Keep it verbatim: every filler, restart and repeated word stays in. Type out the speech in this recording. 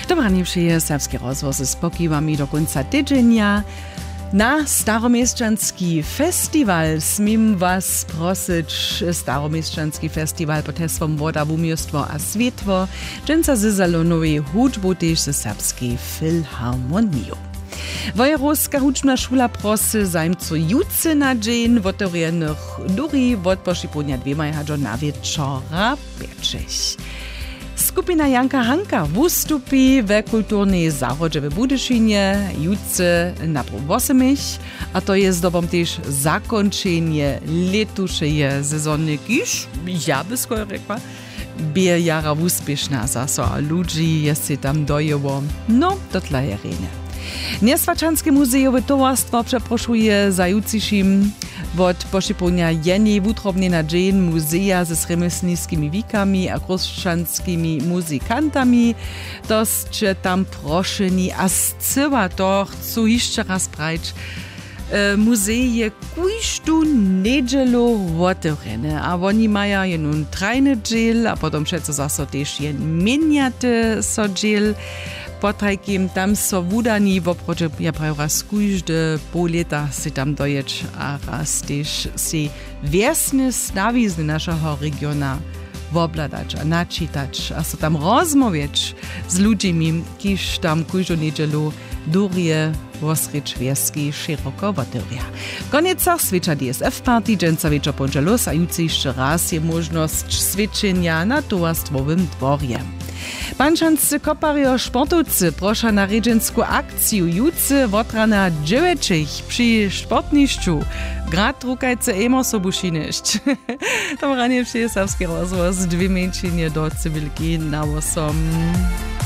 Dobranie przyje serbski rozwoz z pokiwami do końca tydzienia. Na Staromieszczanski festiwal smiem was prosić. Staromieszczanski festiwal pod hesłom Woda, Wumiostwo a Światło. Dżęca z zalonowej hudźbu też ze serbskiej filharmonii. Wojewódzka huczna szula prosy zajmcu jucy na dzień w otworionych duri od poszypunia dwiema jadżo na wieczora pieczeć. Skupina Janka Hanka wystupi w kulturnej zachodzie w Budyszynie jucy na osemich, a to jest dobom też zakończenie letuszej sezony, kiż, ja by skoro rekła, bie jara uspieszna zaso, a ludzi jest się tam dojeło, no, to tla je rene. Nieswačanske muzejowe towarstwo przeproszuje za jucišim od poszypunia jeniej wutrobnie na dzień muzea ze sremesnickimi wikami a kruszczanskimi muzykantami. Dostcie tam proszeni, a zcyła to chcą jeszcze raz prać. E, muzeje kujsztu niedzielu otworene, a oni mają jenom trajny dziel, a potom všetko zase też jen miniaty so dziel. Potrajkim tam so wudani w oprodzie ja prawie raz kujżdy pół lata si tam dojeć, a raz też si wiesny stawizny naszego regiona wobladać a naczytać, a so tam rozmawiać z ludźmi, kiż tam kujżdu niedzielu durje wosrycz wieski szeroko wotywia. Koniecach swecza D S F Party, dżęca wieczor pończelus, a jutro jeszcze raz je możność sweczenia na towarstwowym dworje. Pančanscy kopario sportowcy prosza na redzensku akciju jucy od rana dziewięciu przy sportniszczu. Grad rukajce emo sobušinyšć. Tam ranie przyje serbski rozvoz dwie męczynie do cywilki na osom.